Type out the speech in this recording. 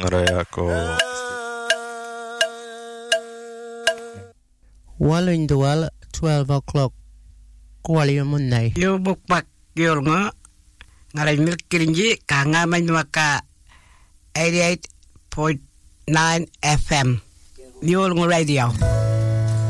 Ngaray ako. Walin dual 12 o'clock. Kuali munay. Yo bukpak yor nga. Ngaray milk kirinji kangamay nwaka 88.9 FM. Yol ng radio.